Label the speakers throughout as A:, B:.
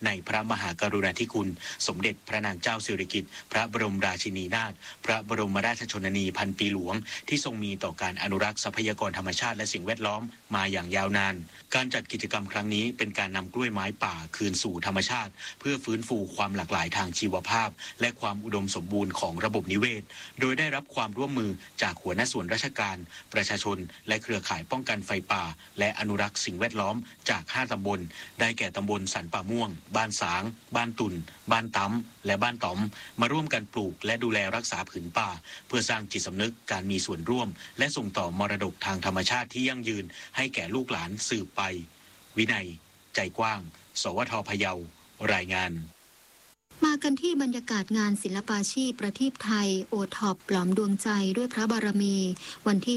A: ในพระมหากรุณาธิคุณสมเด็จพระนางเจ้าสิริกิติ์พระบรมราชินีนาถพระบรมราชชนนีพันปีหลวงที่ทรงมีต่อการอนุรักษ์ทรัพยากรธรรมชาติและสิ่งแวดล้อมมาอย่างยาวนานการจัดกิจกรรมครั้งนี้เป็นการนำกล้วยไม้ป่าคืนสู่ธรรมชาติเพื่อฟื้นฟูความหลากหลายทางชีวภาพและความอุดมสมบูรณ์ของระบบนิเวศโดยได้รับความร่วมมือจากหัวหน้าส่วนราชการประชาชนและเครือข่ายป้องกันไฟป่าและอนุรักษ์สิ่งแวดล้อมจาก5ตำบลได้แก่ตำบลสันป่าม่วงบ้านสางบ้านตุ่นบ้านตั้มและบ้านต๋อมมาร่วมกันปลูกและดูแลรักษาผืนป่าเพื่อสร้างจิตสำนึกการมีส่วนร่วมและส่งต่อมรดกทางธรรมชาติที่ยั่งยืนให้แก่ลูกหลานสืบไปวินัยใจกว้างสวท.พะเยารายงาน
B: มากันที่บรรยากาศงานศิลปาชีพประทีปไทยโอท็อปหลอมดวงใจด้วยพระบารมีวันที่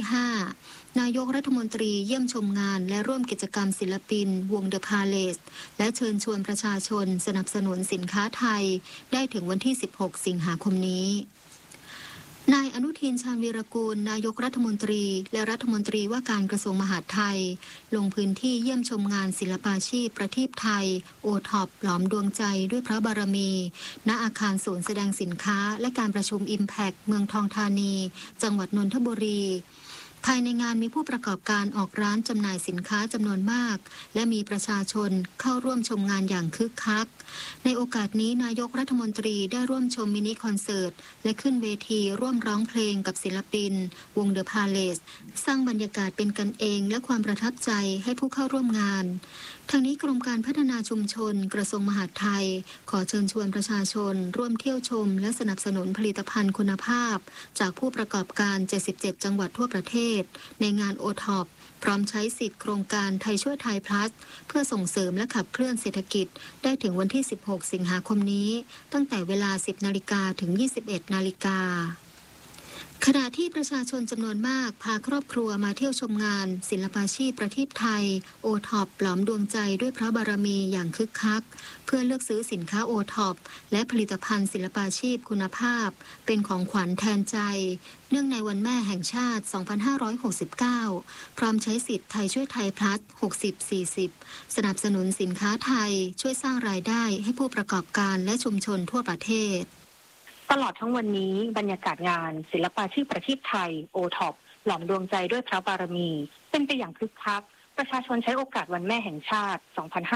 B: 5 นายกรัฐมนตรีเยี่ยมชมงานและร่วมกิจกรรมศิลปินวงเดอะพาเลสและเชิญชวนประชาชนสนับสนุนสินค้าไทยได้ถึงวันที่ 16 สิงหาคมนี้นายอนุทินชาญวีรกูลนายกรัฐมนตรีและรัฐมนตรีว่าการกระทรวงมหาดไทยลงพื้นที่เยี่ยมชมงานศิลปาชีพประทีปไทยโอท็อปหลอมดวงใจด้วยพระบารมีณอาคารศูนย์แสดงสินค้าและการประชุม Impact เมืองทองธานีจังหวัดนนทบุรีภายในงานมีผู้ประกอบการออกร้านจำหน่ายสินค้าจำนวนมากและมีประชาชนเข้าร่วมชมงานอย่างคึกคักในโอกาสนี้นายกรัฐมนตรีได้ร่วมชมมินิคอนเสิร์ตและขึ้นเวทีร่วมร้องเพลงกับศิลปินวงเดอะพาเลสสร้างบรรยากาศเป็นกันเองและความประทับใจให้ผู้เข้าร่วมงานทางนี้กรมการพัฒนาชุมชนกระทรวงมหาดไทยขอเชิญชวนประชาชนร่วมเที่ยวชมและสนับสนุนผลิตภัณฑ์คุณภาพจากผู้ประกอบการ77จังหวัดทั่วประเทศในงานโอท็อปพร้อมใช้สิทธิ์โครงการไทยช่วยไทยพลัสเพื่อส่งเสริมและขับเคลื่อนเศรษฐกิจได้ถึงวันที่ 16 สิงหาคมนี้ตั้งแต่เวลา 10 นาฬิกาถึง 21 นาฬิกาขณะที่ประชาชนจำนวนมากพาครอบครัวมาเที่ยวชมงานศิลปาชีพประทีปไทยโอท็อปหลอมดวงใจด้วยพระบารมีอย่างคึกคักเพื่อเลือกซื้อสินค้าโอท็อปและผลิตภัณฑ์ศิลปาชีพคุณภาพเป็นของขวัญแทนใจเนื่องในวันแม่แห่งชาติ 2569 พร้อมใช้สิทธิ์ไทยช่วยไทยพลัส 60-40 สนับสนุนสินค้าไทยช่วยสร้างรายได้ให้ผู้ประกอบการและชุมชนทั่วประเทศ
C: ตลอดทั้งวันนี้บรรยากาศงานศิลปาชีพประทีปไทยโอท็อปหลอมดวงใจด้วยพระบารมีเป็นไปอย่างคึกคักประชาชนใช้โอกาสวันแม่แห่งชาติ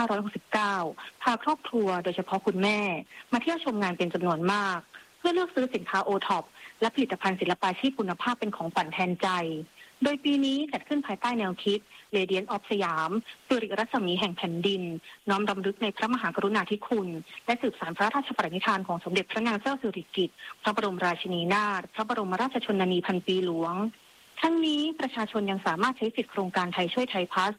C: 2569 พาครอบครัวโดยเฉพาะคุณแม่มาเที่ยวชมงานเป็นจำนวนมากเพื่อเลือกซื้อสินค้าโอท็อปและผลิตภัณฑ์ศิลปาชีพคุณภาพเป็นของขวัญแทนใจโดยปีนี้จัดขึ้นภายใต้แนวคิด Radiance of สยามสิริรัศมีแห่งแผ่นดินน้อมรำลึกในพระมหากรุณาธิคุณและสืบสานพระราชปณิธานของสมเด็จพระนางเจ้าสิริกิติ์พระบรมราชินีนาถพระบรมราชชนนีพันปีหลวงทั้งนี้ประชาชนยังสามารถใช้สิทธิโครงการไทยช่วยไทยพลัส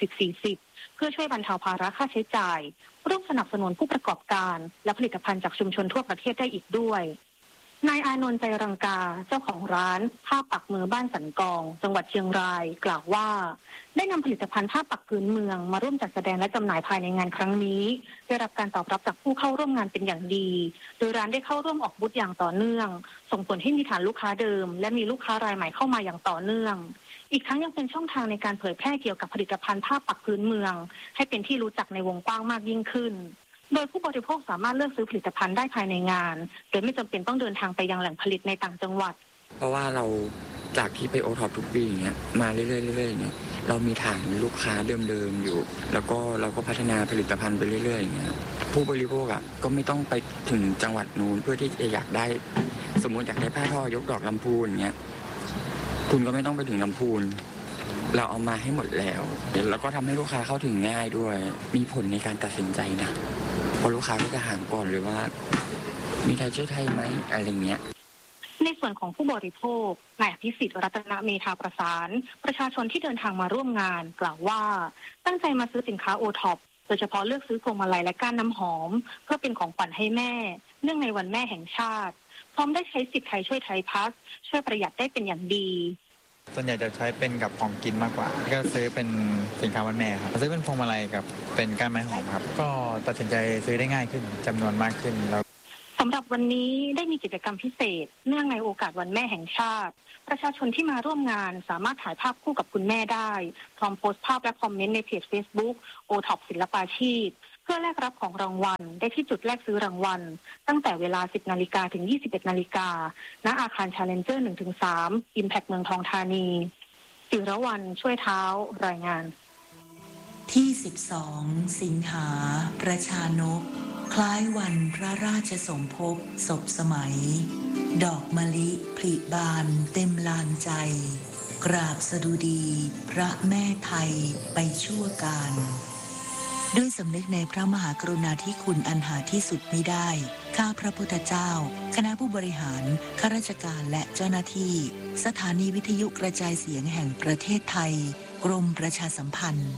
C: 60-40 เพื่อช่วยบรรเทาภาระค่าใช้จ่ายร่วมสนับสนุนผู้ประกอบการและผลิตภัณฑ์จากชุมชนทั่วประเทศได้อีกด้วยนายอานนท์ใจรังกาเจ้าของร้านผ้าปักมือบ้านสันกองจังหวัดเชียงรายกล่าวว่าได้นำผลิตภัณฑ์ผ้าปักพื้นเมืองมาร่วมจัดแสดงและจำหน่ายภายในงานครั้งนี้ได้รับการตอบรับจากผู้เข้าร่วมงานเป็นอย่างดีโดยร้านได้เข้าร่วมออกบูธอย่างต่อเนื่องส่งผลให้มีฐานลูกค้าเดิมและมีลูกค้ารายใหม่เข้ามาอย่างต่อเนื่องอีกทั้งยังเป็นช่องทางในการเผยแพร่เกี่ยวกับผลิตภัณฑ์ผ้าปักพื้นเมืองให้เป็นที่รู้จักในวงกว้างมากยิ่งขึ้นโดยผู้บริโภคสามารถเลือกซื้อผลิตภัณฑ์ได้ภายในงานโดยไม่จำเป็นต้องเดินทางไปยังแหล่งผลิตในต่างจังหวัด
D: เพราะว่าเราจากที่ไปโอท็อปทุกปีอย่างเงี้ยมาเรื่อยๆเรื่อยๆอย่างเงี้ยเรามีฐานลูกค้าเดิมๆอยู่แล้วก็เราก็พัฒนาผลิตภัณฑ์ไปเรื่อยๆอย่างเงี้ยผู้บริโภคอ่ะก็ไม่ต้องไปถึงจังหวัดนู้นเพื่อที่จะอยากได้สมมติอยากได้ผ้าทอยกดอกลำพูนอย่างเงี้ยคุณก็ไม่ต้องไปถึงลำพูนเราเอามาให้หมดแล้วแล้วก็ทำให้ลูกค้าเข้าถึงง่ายด้วยมีผลในการตัดสินใจนะพอลูกค้าก็จะถามก่อนเลยว่ามีไทยช่วยไทยไหมอะไรเงี้ย
C: ในส่วนของผู้บริโภคนายอภิสิทธิ์รัตนเมธาประสานประชาชนที่เดินทางมาร่วมงานกล่าวว่าตั้งใจมาซื้อสินค้าโอท็อปโดยเฉพาะเลือกซื้อพวงมาลัยและก้านน้ำหอมเพื่อเป็นของขวัญให้แม่เนื่องในวันแม่แห่งชาติพร้อมได้ใช้สิทธิ์ไทยช่วยไทยพลัสช่วยประหยัดได้เป็นอย่างดี
E: ส่วนใหญ่จะใช้เป็นกับของกินมากกว่าก็ซื้อเป็นสินค้าวันแม่ครับซื้อเป็นพวงมาลัยกับเป็นก้านไม้หอมครับก็ตัดสินใจซื้อได้ง่ายขึ้นจำนวนมากขึ้นแล้ว
C: สำหรับวันนี้ได้มีกิจกรรมพิเศษเนื่องในโอกาสวันแม่แห่งชาติประชาชนที่มาร่วมงานสามารถถ่ายภาพคู่กับคุณแม่ได้พร้อมโพสต์ภาพและคอมเมนต์ในเพจ Facebook โอท็อปศิลปาชีพพื่อแลกรับของรางวัลได้ที่จุดแลกซื้อรางวัลตั้งแต่เวลา 10 นาฬิกาถึง 21 นาฬิกาณอาคาร Challenger 1-3 Impact เมืองทองธานีศิรวรรณช่วยเท้ารายงาน
F: ที่12สิงหาประชานกคล้ายวันพระราชสมภพศพสมัยดอกมะลิผลิบานเต็มลานใจกราบสดุดีพระแม่ไทยไปชั่วการด้วยสำนึกในพระมหากรุณาธิคุณอันหาที่สุดมิได้ข้าพระพุทธเจ้าคณะผู้บริหารข้าราชการและเจ้าหน้าที่สถานีวิทยุกระจายเสียงแห่งประเทศไทยกรมประชาสัมพันธ์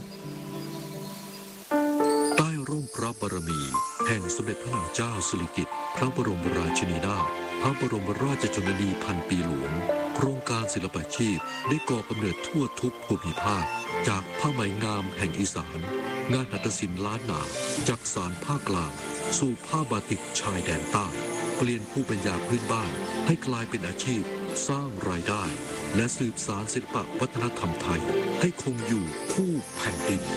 G: ใต้ร่มพระบารมีแห่งสมเด็จพระนางเจ้าสิริกิติ์พระบรมราชินีนาถพระบรมราชชนนีพันปีหลวงโครงการศิลปาชีพได้ก่อกำเนิดทั่วทุกภูมิภาคจากผ้าไหมงามแห่งอีสานงานหัตถศิลป์ล้านนาจากสารภาคกลางสู่ผ้าบาติกชายแดนใต้เปลี่ยนผู้ปัญญาพื้นบ้านให้กลายเป็นอาชีพสร้างรายได้และสืบสานศิลปวัฒนธรรมไทยให้คงอยู่คู่แผ่นดิน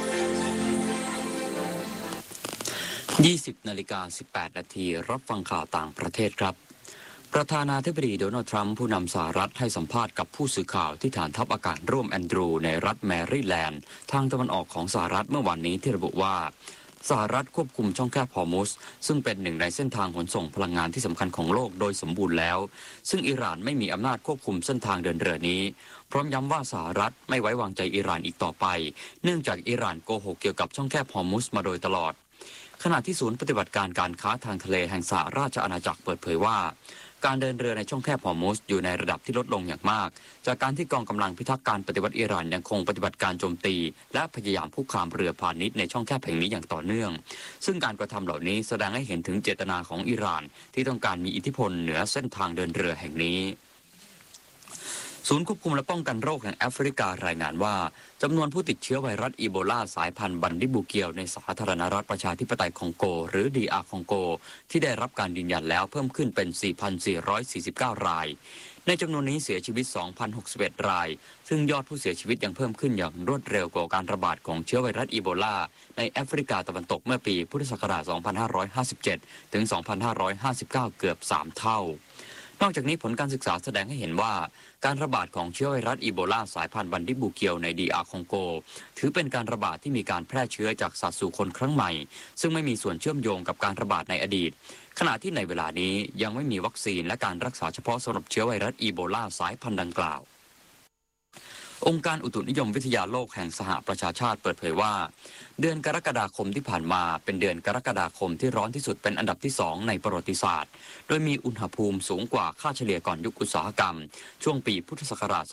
H: 20:18 นาทีรับฟังข่าวต่างประเทศครับประธานาธิบดีโดนัลด์ทรัมป์ผู้นำสหรัฐให้สัมภาษณ์กับผู้สื่อข่าวที่ฐานทัพอากาศร่วมแอนดรูในรัฐแมริแลนด์ทางตะวันออกของสหรัฐเมื่อวันนี้ที่ระบุว่าสหรัฐควบคุมช่องแคบฮอร์มุซซึ่งเป็นหนึ่งในเส้นทางขนส่งพลังงานที่สำคัญของโลกโดยสมบูรณ์แล้วซึ่งอิหร่านไม่มีอำนาจควบคุมเส้นทางเดินเรือนี้พร้อมย้ำว่าสหรัฐไม่ไว้วางใจอิหร่านอีกต่อไปเนื่องจากอิหร่านโกหกเกี่ยวกับช่องแคบฮอร์มุซมาโดยตลอดขณะที่ศูนย์ปฏิบัติการการค้าทางทะเลแห่งสหราชอาณาจักรเปิดเผยว่าการเดินเรือในช่องแคบฮอร์มุซอยู่ในระดับที่ลดลงอย่างมากจากการที่กองกำลังพิทักษ์การปฏิวัติอิหร่านยังคงปฏิบัติการโจมตีและพยายามคุกคามเรือพาณิชย์ในช่องแคบแห่งนี้อย่างต่อเนื่องซึ่งการกระทำเหล่านี้แสดงให้เห็นถึงเจตนาของอิหร่านที่ต้องการมีอิทธิพลเหนือเส้นทางเดินเรือแห่งนี้ศูนย์ควบคุมและป้องกันโรคแห่งแอฟริการายงานว่าจำนวนผู้ติดเชื้อไวรัสอีโบลาสายพันธุ์บันดิบูเกียวในสาธารณรัฐประชาธิปไตยคองโกหรือ DR คองโกที่ได้รับการยืนยันแล้วเพิ่มขึ้นเป็น 4,449 รายในจำนวนนี้เสียชีวิต 2,061 รายซึ่งยอดผู้เสียชีวิตยังเพิ่มขึ้นอย่างรวดเร็วกว่าการระบาดของเชื้อไวรัสอีโบลาในแอฟริกาตะวันตกเมื่อปีพุทธศักราช 2557 ถึง 2559 เกือบ 3 เท่านอกจากนี้ผลการศึกษาแสดงให้เห็นว่าการระบาดของเชื้อไวรัสอีโบลาสายพันธุ์บันดิบูเกียวใน DR คองโกถือเป็นการระบาดที่มีการแพร่เชื้อจากสัตว์สู่คนครั้งใหม่ซึ่งไม่มีส่วนเชื่อมโยงกับการระบาดในอดีตขณะที่ในเวลานี้ยังไม่มีวัคซีนและการรักษาเฉพาะสำหรับเชื้อไวรัสอีโบลาสายพันธุ์ดังกล่าวองค์การอุตุนิยมวิทยาโลกแห่งสหประชาชาติเปิดเผยว่าเดือนกรกฎาคมที่ผ่านมาเป็นเดือนกรกฎาคมที่ร้อนที่สุดเป็นอันดับที่2ในประวัติศาสตร์โดยมีอุณหภูมิสูงกว่าค่าเฉลี่ยก่อนยุคอุตสาหกรรมช่วงปีพุทธศักราช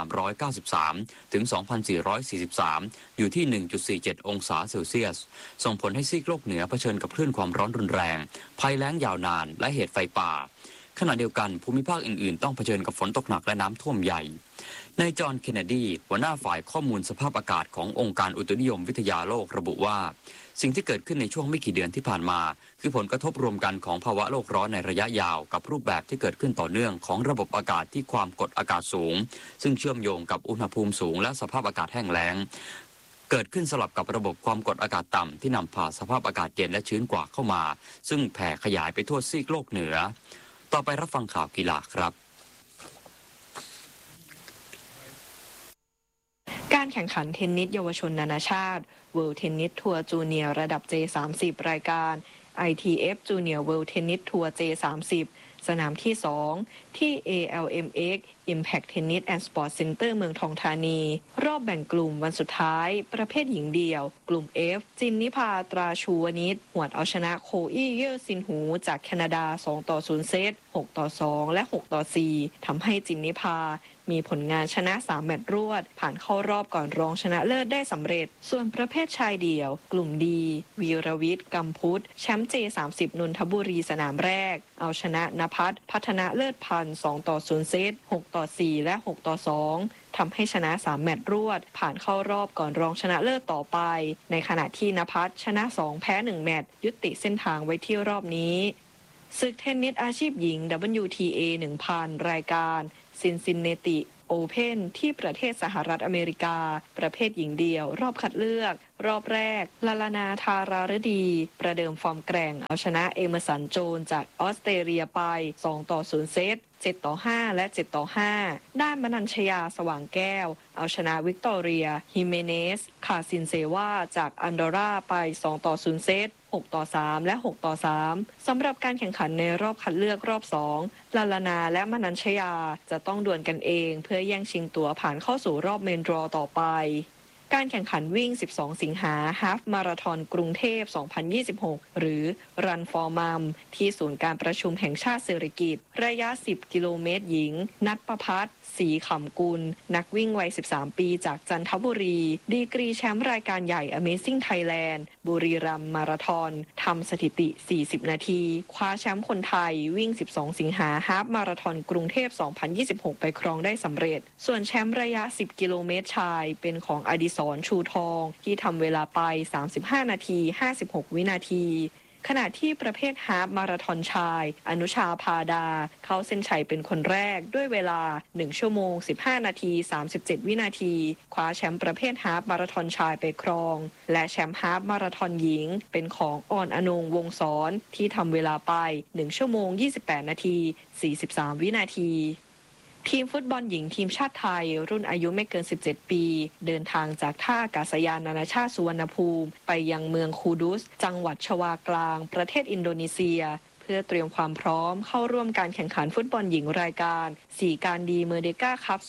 H: 2393 ถึง 2443 อยู่ที่ 1.47 องศาเซลเซียสส่งผลให้ซีกโลกเหนือเผชิญกับคลื่นความร้อนรุนแรงภัยแล้งยาวนานและเหตุไฟป่าขณะเดียวกันภูมิภาคอื่นๆต้องเผชิญกับฝนตกหนักและน้ำท่วมใหญ่นายจอห์น เคนเนดีหัวหน้าฝ่ายข้อมูลสภาพอากาศขององค์การอุตุนิยมวิทยาโลกระบุว่าสิ่งที่เกิดขึ้นในช่วงไม่กี่เดือนที่ผ่านมาคือผลกระทบรวมกันของภาวะโลกร้อนในระยะยาวกับรูปแบบที่เกิดขึ้นต่อเนื่องของระบบอากาศที่ความกดอากาศสูงซึ่งเชื่อมโยงกับอุณหภูมิสูงและสภาพอากาศแห้งแล้งเกิดขึ้นสลับกับระบบความกดอากาศต่ำที่นำพาสภาพอากาศเย็นและชื้นกว่าเข้ามาซึ่งแผ่ขยายไปทั่วซีกโลกเหนือต่อไปรับฟังข่าวกีฬาครับ
I: การแข่งขันเทนนิสเยาวชนนานาชาติ World Tennis Tour Junior ระดับ J30 รายการ ITF Junior World Tennis Tour J30 สนามที่ 2 ที่ ALMX Impact Tennis and Sport Center เมืองทองธานีรอบแบ่งกลุ่มวันสุดท้ายประเภทหญิงเดี่ยวกลุ่ม F จินนิพาตราชูวนิชหวดเอาชนะโคอี้เย่อซินหูจากแคนาดา 2-0 เซต 6-2 และ 6-4 ทำให้จินนิพามีผลงานชนะ3แมตช์รวดผ่านเข้ารอบก่อนรองชนะเลิศได้สำเร็จส่วนประเภทชายเดี่ยวกลุ่มดีวีรวิทย์กัมพุทธแชมป์ J30 นนทบุรีสนามแรกเอาชนะณภัทรพัฒนาเลิศพันธ์ 2-0 เซต 6-4 และ 6-2 ทำให้ชนะ3แมตช์รวดผ่านเข้ารอบก่อนรองชนะเลิศต่อไปในขณะที่ณภัทรชนะ2แพ้1แมตช์ยุติเส้นทางไว้ที่รอบนี้ศึกเทนนิสอาชีพหญิง WTA 1000 รายการซินซินเนติโอเพ่นที่ประเทศสหรัฐอเมริกาประเภทหญิงเดี่ยวรอบคัดเลือกรอบแรกลาลานาธารารดีประเดิมฟอร์มแกร่งเอาชนะเอเมอร์สันโจนจากออสเตรเลียไป2-0 เซต7-5 และ 7-5 ด้านมนัญชยาสว่างแก้วเอาชนะวิกตอเรียฮิเมเนสคาซินเซวาจากอันดอร่าไป2-0 เซต6-3 และ 6-3 สำหรับการแข่งขันในรอบคัดเลือกรอบ2ลาลานาและมนัญชยาจะต้องดวลกันเองเพื่อแย่งชิงตั๋วผ่านเข้าสู่รอบเมนดรอต่อไปการแข่งขันวิ่ง12 สิงหาฮาล์ฟมาราธอนกรุงเทพ 2026 หรือ Run for Mum ที่ศูนย์การประชุมแห่งชาติสิริกิติ์ระยะ 10 กิโลเมตรหญิงณัฐประภัสศรีขำกุลนักวิ่งวัย 13 ปีจากจันทบุรีดีกรีแชมป์รายการใหญ่ Amazing Thailand บุรีรัมย์มาราธอนทำสถิติ 40 นาทีคว้าแชมป์คนไทยวิ่ง 12 สิงหาฮาล์ฟมาราธอนกรุงเทพ 2026 ไปครองได้สำเร็จส่วนแชมป์ระยะ 10 กิโลเมตรชายเป็นของอดิศรชูทองที่ทำเวลาไป 35 นาที 56 วินาทีขณะที่ประเภทฮาล์ฟมาราธอนชายอนุชาพาดาเข้าเส้นชัยเป็นคนแรกด้วยเวลา1 ชั่วโมง 15 นาที 37 วินาทีคว้าแชมป์ประเภทฮาล์ฟมาราธอนชายไปครองและแชมป์ฮาล์ฟมาราธอนหญิงเป็นของอ่อนอนงวงศรที่ทำเวลาไป1 ชั่วโมง 28 นาที 43 วินาทีทีมฟุตบอลหญิงทีมชาติไทยรุ่นอายุไม่เกิน 17 ปีเดินทางจากท่าอากาศยานนานาชาติสุวรรณภูมิไปยังเมืองคูดุสจังหวัดชวากลางประเทศอินโดนีเซียเพื่อเตรียมความพร้อมเข้าร่วมการแข่งขันฟุตบอลหญิงรายการ4การดีเมอร์เดก้าคัพ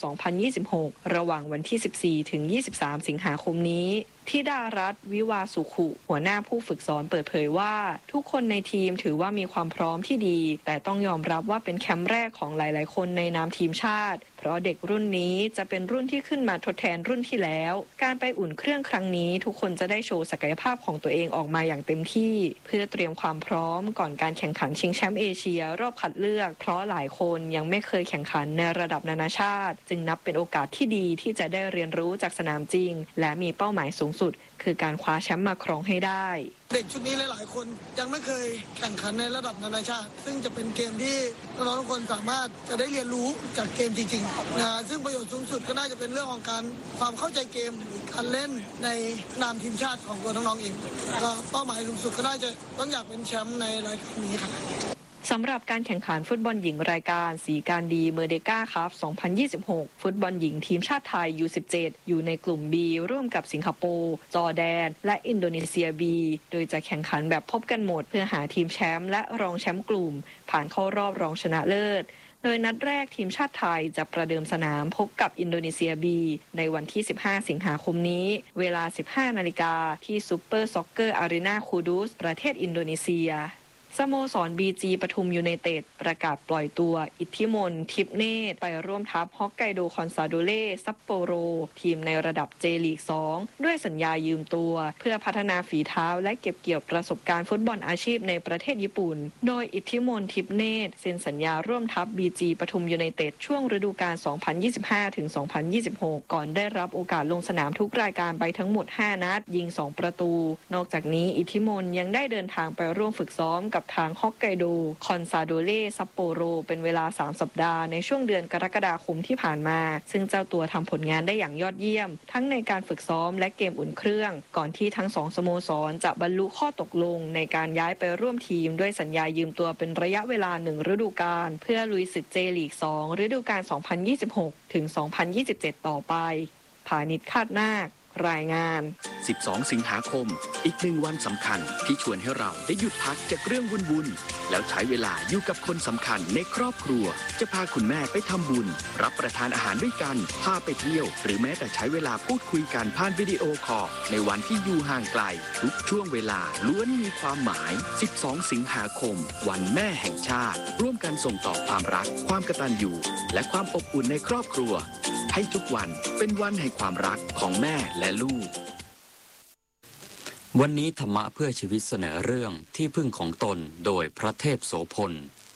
I: 2026 ระหว่างวันที่ 14 ถึง 23 สิงหาคมนี้ธิดารัตน์วิวาสุขุหัวหน้าผู้ฝึกสอนเปิดเผยว่าทุกคนในทีมถือว่ามีความพร้อมที่ดีแต่ต้องยอมรับว่าเป็นแคมป์แรกของหลายๆคนในนามทีมชาติเพราะเด็กรุ่นนี้จะเป็นรุ่นที่ขึ้นมาทดแทนรุ่นที่แล้วการไปอุ่นเครื่องครั้งนี้ทุกคนจะได้โชว์ศักยภาพของตัวเองออกมาอย่างเต็มที่เพื่อเตรียมความพร้อมก่อนการแข่งขันชิงแชมป์เอเชียรอบคัดเลือกเพราะหลายคนยังไม่เคยแข่งขันในระดับนานาชาติจึงนับเป็นโอกาสที่ดีที่จะได้เรียนรู้จากสนามจริงและมีเป้าหมายสูงสุดคือการคว้าแชมป์มาครองให้ได้
J: เด็กชุดนี้หลายๆคนยังไม่เคยแข่งขันในระดับนานาชาติซึ่งจะเป็นเกมที่น้องๆทุกคนสามารถจะได้เรียนรู้จากเกมจริงๆนะซึ่งประโยชน์สูงสุดก็น่าจะเป็นเรื่องของการความเข้าใจเกมหรือการเล่นในนามทีมชาติของตัวน้องๆเองก็เป้าหมายสูงสุดก็น่าจะต้องอยากเป็นแชมป์ในรายการนี้ครับ
I: สำหรับการแข่งขันฟุตบอลหญิงรายการ4การดีเมอร์เดก้าคัพ 2026 ฟุตบอลหญิงทีมชาติไทย U17 อยู่ในกลุ่ม B ร่วมกับสิงคโปร์จอร์แดนและอินโดนีเซีย B โดยจะแข่งขันแบบพบกันหมดเพื่อหาทีมแชมป์และรองแชมป์กลุ่มผ่านเข้ารอบรองชนะเลิศโดยนัดแรกทีมชาติไทยจะประเดิมสนามพบกับอินโดนีเซีย B ในวันที่ 15 สิงหาคมนี้เวลา 15 นาฬิกาที่ซูเปอร์ซ็อกเกอร์อารีนาคูดุสประเทศอินโดนีเซียสโมสร BG ปทุมยูไนเต็ดประกาศปล่อยตัวอิทธิมนต์ทิพเนตรไปร่วมทัพฮอกไกโดคอนซาโดเล่ซัปโปโรทีมในระดับ J ลีก 2 ด้วยสัญญายืมตัวเพื่อพัฒนาฝีเท้าและเก็บเกี่ยวประสบการณ์ฟุตบอลอาชีพในประเทศญี่ปุ่นโดยอิทธิมนต์ทิพเนตรเซ็นสัญญาร่วมทัพ BG ปทุมยูไนเต็ดช่วงฤดูกาล 2025-2026 ก่อนได้รับโอกาสลงสนามทุกรายการไปทั้งหมด 5 นัดยิง 2 ประตูนอกจากนี้อิทธิมนต์ยังได้เดินทางไปร่วมฝึกซ้อมกับทางฮอกไกโดคอนซาโดเล่ซัปโปโรเป็นเวลา3 สัปดาห์ในช่วงเดือนกรกฎาคมที่ผ่านมาซึ่งเจ้าตัวทำผลงานได้อย่างยอดเยี่ยมทั้งในการฝึกซ้อมและเกมอุ่นเครื่องก่อนที่ทั้ง2สโมสรจะบรรลุข้อตกลงในการย้ายไปร่วมทีมด้วยสัญญายืมตัวเป็นระยะเวลา1ฤดูกาลเพื่อลุยศึก J ลีก 2 ฤดูกาล 2026-2027 ต่อไปผานิช คาดนาครายงาน
A: 12 สิงหาคมอีก1 วันสำคัญที่ชวนให้เราได้หยุดพักจากเรื่องวุ่นๆแล้วใช้เวลาอยู่กับคนสำคัญในครอบครัวจะพาคุณแม่ไปทำบุญรับประทานอาหารด้วยกันพาไปเที่ยวหรือแม้แต่ใช้เวลาพูดคุยกันผ่านวิดีโอคอลในวันที่อยู่ห่างไกลทุกช่วงเวลาล้วนมีความหมาย12 สิงหาคมวันแม่แห่งชาติร่วมกันส่งต่อความรักความกตัญญูและความอบอุ่นในครอบครัวให้ทุกวันเป็นวันแห่งความรักของแม่และลูก
H: วันนี้ธรรมะเพื่อชีวิตเสนอเรื่องที่พึ่งของตนโดยพระเทพโสพล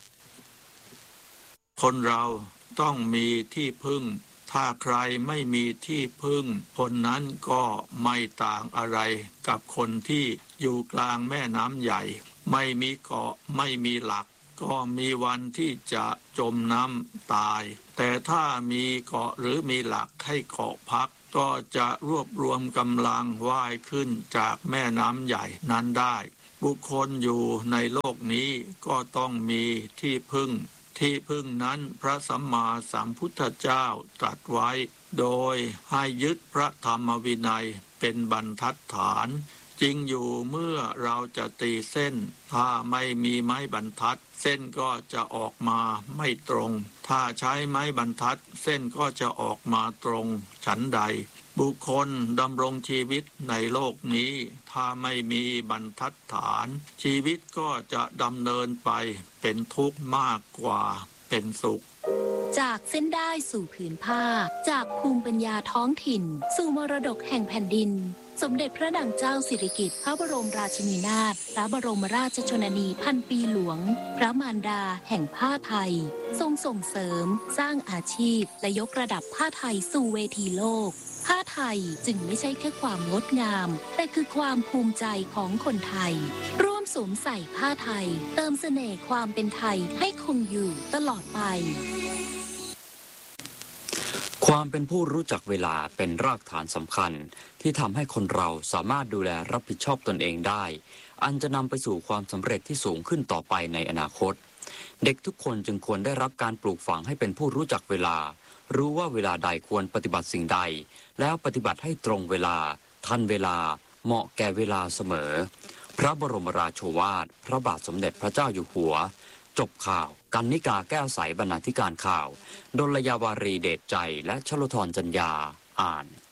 K: คนเราต้องมีที่พึ่งถ้าใครไม่มีที่พึ่งคนนั้นก็ไม่ต่างอะไรกับคนที่อยู่กลางแม่น้ำใหญ่ไม่มีเกาะไม่มีหลักก็มีวันที่จะจมน้ำตายแต่ถ้ามีเกาะหรือมีหลักให้เกาะพักก็จะรวบรวมกำลังว่ายขึ้นจากแม่น้ำใหญ่นั้นได้บุคคลอยู่ในโลกนี้ก็ต้องมีที่พึ่งที่พึ่งนั้นพระสัมมาสัมพุทธเจ้าตรัสไว้โดยให้ยึดพระธรรมวินัยเป็นบรรทัดฐานจริงอยู่เมื่อเราจะตีเส้นถ้าไม่มีไม้บรรทัดเส้นก็จะออกมาไม่ตรงถ้าใช้ไม้บรรทัดเส้นก็จะออกมาตรงฉันใดบุคคลดำรงชีวิตในโลกนี้ถ้าไม่มีบรรทัดฐานชีวิตก็จะดำเนินไปเป็นทุกข์มากกว่าเป็นสุข
L: จากเส้นได้สู่ผืนผ้าจากภูมิปัญญาท้องถิ่นสู่มรดกแห่งแผ่นดินสมเด็จพระนางเจ้าสิริกิติ์พระบรมราชินีนาถพระบรมราชชนนีพันปีหลวงพระมารดาแห่งผ้าไทยทรงส่งเสริมสร้างอาชีพและยกระดับผ้าไทยสู่เวทีโลกผ้าไทยจึงไม่ใช่แค่ความงดงามแต่คือความภูมิใจของคนไทยร่วมสวมใส่ผ้าไทยเติมเสน่ห์ความเป็นไทยให้คงอยู่ตลอดไป
H: ความเป็นผู้รู้จักเวลาเป็นรากฐานสำคัญที่ทำให้คนเราสามารถดูแลรับผิดชอบตนเองได้อันจะนำไปสู่ความสำเร็จที่สูงขึ้นต่อไปในอนาคตเด็กทุกคนจึงควรได้รับการปลูกฝังให้เป็นผู้รู้จักเวลารู้ว่าเวลาใดควรปฏิบัติสิ่งใดแล้วปฏิบัติให้ตรงเวลาทันเวลาเหมาะแก่เวลาเสมอพระบรมราโชวาทพระบาทสมเด็จพระเจ้าอยู่หัวจบข่าวกรรณิกาแก้วใสบรรณาธิการข่าวดลยาวารีเดชใจและชลธรจัญญาอ่าน